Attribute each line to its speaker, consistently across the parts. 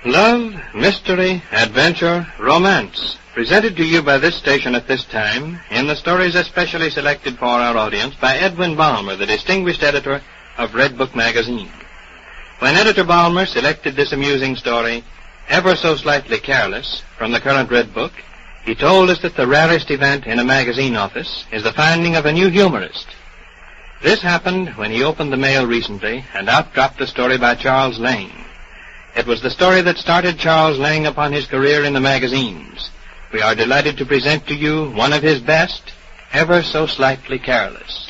Speaker 1: Love, mystery, adventure, romance. Presented to you by this station at this time in the stories especially selected for our audience by Edwin Balmer, the distinguished editor of Red Book magazine. When Editor Balmer selected this amusing story, Ever So Slightly Careless, from the current Red Book, he told us that the rarest event in a magazine office is the finding of a new humorist. This happened when he opened the mail recently, and out dropped a story by Charles Lang. It was the story that started Charles Lang upon his career in the magazines. We are delighted to present to you one of his best, Ever So Slightly Careless.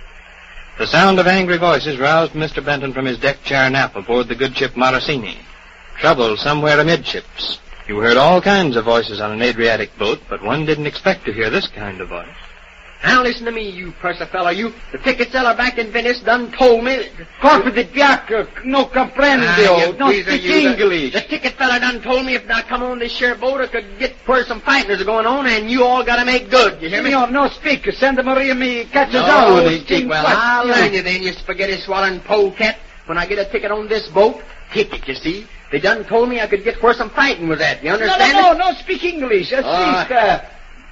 Speaker 1: The sound of angry voices roused Mr. Benton from his deck chair nap aboard the good ship Morosini. Trouble somewhere amidships. You heard all kinds of voices on an Adriatic boat, but one didn't expect to hear this kind of voice.
Speaker 2: Now listen to me, you purser fellow, you. The ticket seller back in Venice done told me...
Speaker 3: Corpo di Bianco, no comprendo, no speak English.
Speaker 2: The ticket feller done told me if I come on this share boat, I could get where some fighting is going on, and you all gotta make good, you hear me?
Speaker 3: No speak, Santa Maria me catches
Speaker 2: on.
Speaker 3: No,
Speaker 2: well, I'll learn you then, you spaghetti-swallowing polecat. When I get a ticket on this boat, ticket, you see, they done told me I could get where some fighting was at, you understand?
Speaker 3: No speak English, at least,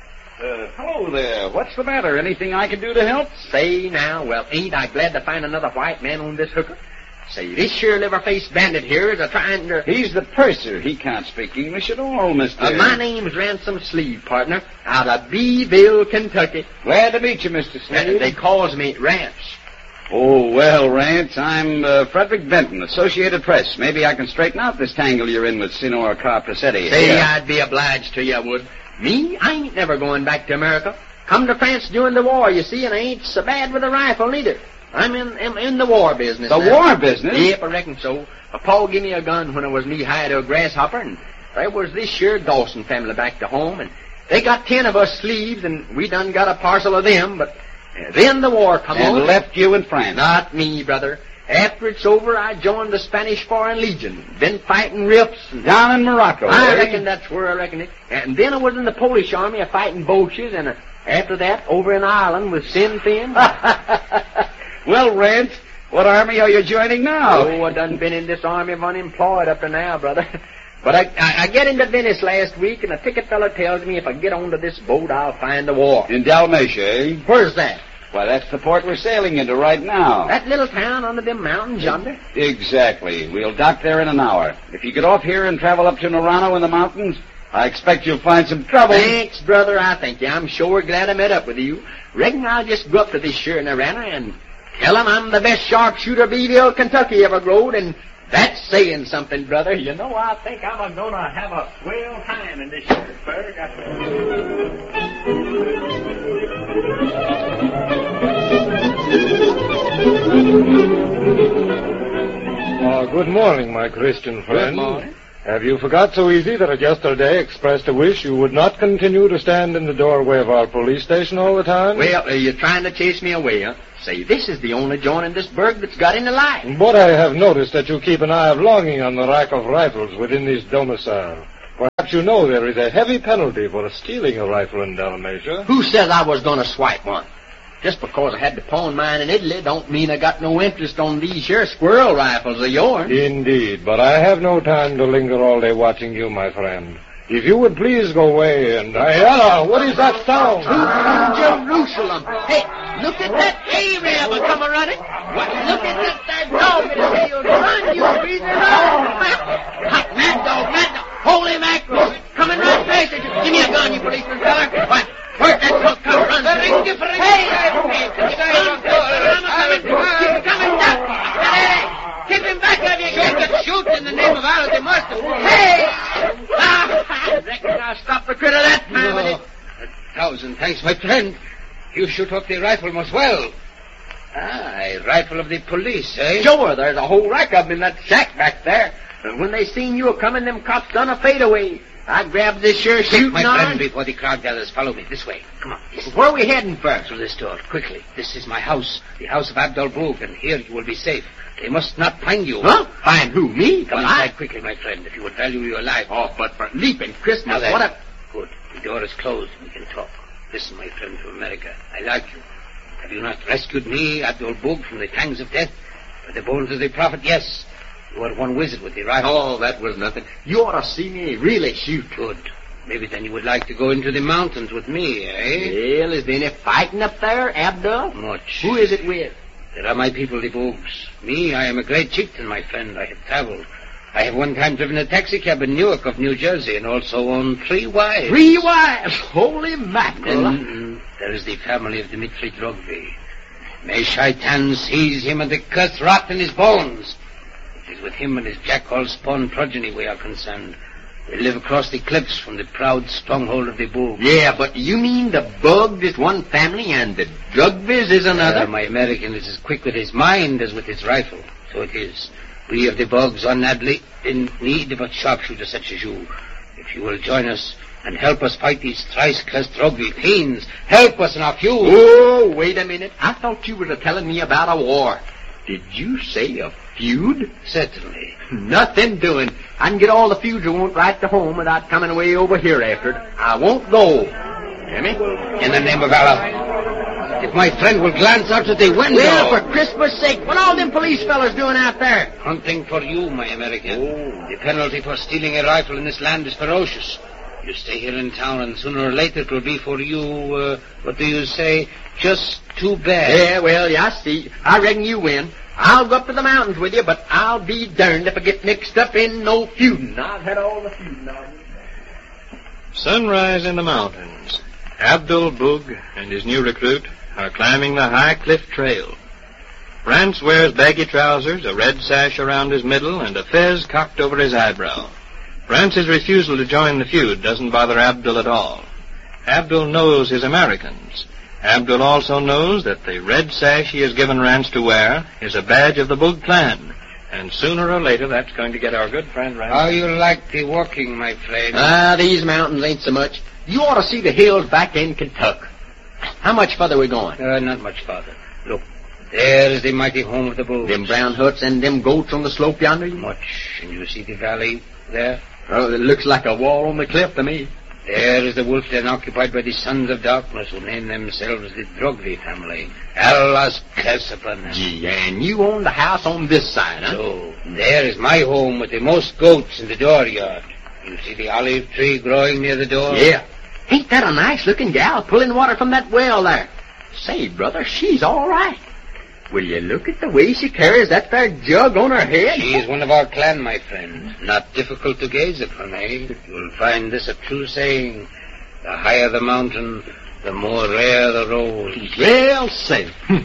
Speaker 3: hello there. What's the matter? Anything I can do to help?
Speaker 2: Say now, well, ain't I glad to find another white man on this hooker? Say, this sure liver-faced bandit here is a-trying to...
Speaker 3: He's the purser. He can't speak English at all, Mr.
Speaker 2: My name's Ransom Sleeve, partner, out of Beeville, Kentucky.
Speaker 3: Glad to meet you, Mr. Sleeve.
Speaker 2: They calls me Rance.
Speaker 3: Oh, well, Rance, I'm Frederick Benton, Associated Press. Maybe I can straighten out this tangle you're in with Signor Carpresetti.
Speaker 2: Say, I'd be obliged to you, I would. Me? I ain't never going back to America. Come to France during the war, you see, and I ain't so bad with a rifle neither. I'm in the war business.
Speaker 3: The
Speaker 2: now.
Speaker 3: War business?
Speaker 2: Yep, I reckon so. My pa gave me a gun when I was knee-high to a grasshopper, and there was this here Dawson family back to home, and they got 10 of us sleeves, and we done got a parcel of them, but then the war come on.
Speaker 3: And left you in France?
Speaker 2: Not me, brother. After it's over, I joined the Spanish Foreign Legion. Been fighting rips.
Speaker 3: Down in Morocco,
Speaker 2: I reckon that's where I reckon it. And then I was in the Polish army, fighting Boches, and after that, over in Ireland with Sinn Fin.
Speaker 3: Well, Rance, what army are you joining now?
Speaker 2: Oh, I done been in this army of unemployed up to now, brother. But I get into Venice last week, and a ticket feller tells me if I get onto this boat, I'll find the war.
Speaker 3: In Dalmatia, eh?
Speaker 2: Where's that?
Speaker 3: Why, that's the port we're sailing into right now.
Speaker 2: That little town under them mountains yonder?
Speaker 3: Exactly. We'll dock there in an hour. If you get off here and travel up to Norano in the mountains, I expect you'll find some trouble.
Speaker 2: Thanks, brother, I thank you. I'm sure glad I met up with you. Reckon I'll just go up to this sure Narana and tell him I'm the best sharpshooter Beeville, Kentucky ever growed, and that's saying something, brother. You know, I think I'm gonna have a swell time in this Sharpsburg.
Speaker 4: Good morning, my Christian friend.
Speaker 2: Good morning.
Speaker 4: Have you forgot so easy that I yesterday expressed a wish you would not continue to stand in the doorway of our police station all the time?
Speaker 2: Well, are you trying to chase me away, huh? Say, this is the only joint in this burg that's got any light.
Speaker 4: But I have noticed that you keep an eye of longing on the rack of rifles within this domicile. Perhaps you know there is a heavy penalty for stealing a rifle in Dalmatia.
Speaker 2: Who says I was going to swipe one? Just because I had to pawn mine in Italy don't mean I got no interest on these here squirrel rifles of yours.
Speaker 4: Indeed, but I have no time to linger all day watching you, my friend. If you would please go away and... Hello, what is that sound?
Speaker 2: Jerusalem. Hey, look at that Arab come running. What? Look at that dog in his tail. Run, you greaser. Run. Mad dog. Holy mackerel. Coming right past you. Give me a gun, you policeman feller. What? Where'd that truck come run? Hey! Coming down. Keep him back of you. Get shoot in the name of Allah de Mustard. Hey! I reckon I'll stop the critter that time.
Speaker 5: 1,000 thanks, my friend. You shoot off the rifle most well. A rifle of the police, eh?
Speaker 2: Sure, there's a whole rack of them in that shack back there. And when they seen you coming, them cops done a fadeaway. I grabbed this sure shooting
Speaker 5: my
Speaker 2: iron.
Speaker 5: friend, before the crowd gathers, follow me this way. Come on.
Speaker 2: Where are we heading first?
Speaker 5: To this door, quickly. This is my house, the house of Abdul Boog, and here you will be safe. They must not find you.
Speaker 2: Huh? Find who? Me?
Speaker 5: Come inside quickly, my friend, if you would value your life.
Speaker 2: Oh, but for leaping Christmas,
Speaker 5: Now then.
Speaker 2: what a...
Speaker 5: Good. The door is closed. We can talk. Listen, my friend from America. I like you. Have you not rescued me, Abdul Boog, from the fangs of death? For the bones of the Prophet, yes. You had one visit with the rifle.
Speaker 2: Oh, that was nothing. You ought to see me really shoot.
Speaker 5: Good. Maybe then you would like to go into the mountains with me, eh?
Speaker 2: Well, is there any fighting up there, Abdul?
Speaker 5: Much.
Speaker 2: Who is it with?
Speaker 5: There are my people, the Boogs. Me, I am a great chieftain, my friend. I have traveled. I have one time driven a taxicab in Newark of New Jersey and also owned 3 wives.
Speaker 2: 3 wives? Holy mackerel.
Speaker 5: Then there is the family of Dmitri Drogby. May Shaitan seize him and the curse rot in his bones. It is with him and his jackal spawn progeny we are concerned. They live across the cliffs from the proud stronghold of the Boogs.
Speaker 2: Yeah, but you mean the Bugs is one family and the Drugbys is another?
Speaker 5: My American is as quick with his mind as with his rifle. So it is. We of the Bugs are madly in need of a sharpshooter such as you. If you will join us and help us fight these thrice-cursed Drogby fiends, help us in our feud.
Speaker 2: Oh, wait a minute. I thought you were telling me about a war. Did you say a feud?
Speaker 5: Certainly.
Speaker 2: Nothing doing. I can get all the feuds I want right to home without coming away over here after it. I won't go. Hear me?
Speaker 5: In the name of Allah. If my friend will glance out of the window.
Speaker 2: Well, for Christmas' sake, what all them police fellas doing out there?
Speaker 5: Hunting for you, my American. The penalty for stealing a rifle in this land is ferocious. You stay here in town, and sooner or later it will be for you, what do you say, just too bad.
Speaker 2: Yeah, well, I see. I reckon you win. I'll go up to the mountains with you, but I'll be darned if I get mixed up in no feuding. I've had all the feuding on me.
Speaker 1: Sunrise in the mountains. Abdul Boog and his new recruit are climbing the high cliff trail. Rance wears baggy trousers, a red sash around his middle, and a fez cocked over his eyebrow. Rance's refusal to join the feud doesn't bother Abdul at all. Abdul knows his Americans. Abdul also knows that the red sash he has given Rance to wear is a badge of the Boog clan. And sooner or later, that's going to get our good friend Rance.
Speaker 5: How you like the walking, my friend?
Speaker 2: These mountains ain't so much. You ought to see the hills back in Kentucky. How much further we going?
Speaker 5: Not much farther. Look, there is the mighty home of the Boogs.
Speaker 2: Them brown huts and them goats on the slope yonder?
Speaker 5: Much. And you see the valley there?
Speaker 2: Oh, it looks like a wall on the cliff to me.
Speaker 5: There is the wolf den occupied by the Sons of Darkness, who name themselves the Drogby family. Allah's curse upon them.
Speaker 2: Gee, and you own the house on this side, huh?
Speaker 5: So, there is my home with the most goats in the dooryard. You see the olive tree growing near the door?
Speaker 2: Yeah. Ain't that a nice-looking gal pulling water from that well there? Say, brother, she's all right. Will you look at the way she carries that there jug on her head?
Speaker 5: She is one of our clan, my friend. Not difficult to gaze upon, eh? You'll find this a true saying. The higher the mountain, the more rare the rose.
Speaker 2: Well, say.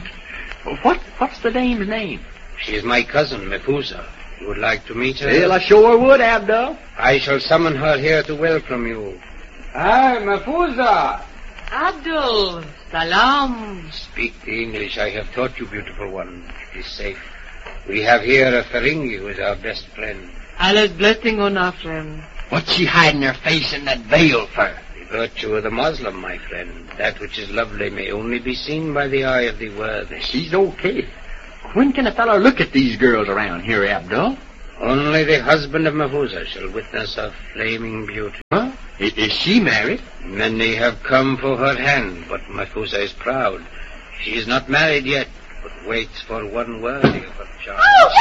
Speaker 2: What's the dame's name?
Speaker 5: She is my cousin, Methusa. You would like to meet her?
Speaker 2: Well, I sure would, Abdul.
Speaker 5: I shall summon her here to welcome you.
Speaker 3: Hi, Methusa.
Speaker 6: Abdul, salam.
Speaker 5: Speak the English I have taught you, beautiful one. It is safe. We have here a Ferengi who is our best friend.
Speaker 6: Allah's blessing on our friend.
Speaker 2: What's she hiding her face in that veil for?
Speaker 5: The virtue of the Muslim, my friend. That which is lovely may only be seen by the eye of the worthy.
Speaker 2: She's okay. When can a fellow look at these girls around here, Abdul?
Speaker 5: Only the husband of Methusa shall witness her flaming beauty.
Speaker 2: Huh? Is she married?
Speaker 5: Many have come for her hand, but Methusa is proud. She is not married yet, but waits for one worthy of her charms.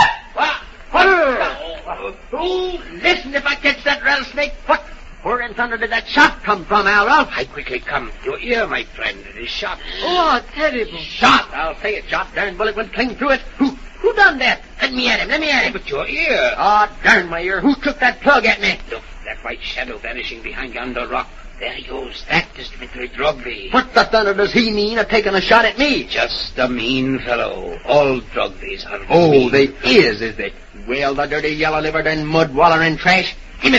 Speaker 2: Oh, listen, if I catch that rattlesnake, where in thunder did that shot come from, Al?
Speaker 5: I quickly come. Your ear, my friend, it is shot.
Speaker 6: Oh, terrible.
Speaker 2: Shot? I'll say it shot. Darn bullet went clean through it. Who done that? Let me at him.
Speaker 5: But your ear.
Speaker 2: Oh, darn my ear. Who took that plug at me?
Speaker 5: Look, that white shadow vanishing behind yonder rock. There he goes. That is Dmitri Drogby.
Speaker 2: What the thunder does he mean of taking a shot at me?
Speaker 5: Just a mean fellow. All Drogbys are
Speaker 2: Oh,
Speaker 5: mean.
Speaker 2: they is they? Well, the dirty yellow-livered and mud-wallering trash.